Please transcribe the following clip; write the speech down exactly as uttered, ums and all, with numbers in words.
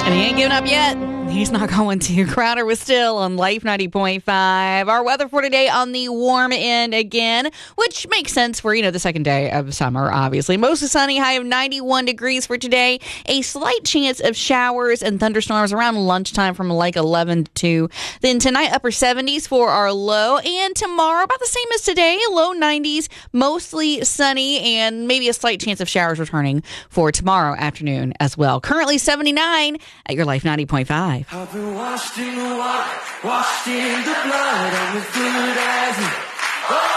And he ain't giving up yet. He's not going to. Crowder was still on Life ninety point five. Our weather for today on the warm end again, which makes sense for, you know, the second day of summer, obviously. Mostly sunny, high of ninety-one degrees for today. A slight chance of showers and thunderstorms around lunchtime from like eleven to two. Then tonight, upper seventies for our low. And tomorrow, about the same as today, low nineties, mostly sunny, and maybe a slight chance of showers returning for tomorrow afternoon as well. Currently seventy-nine at your Life ninety point five. I've been washed in the water, washed in the blood, I'm as good as it.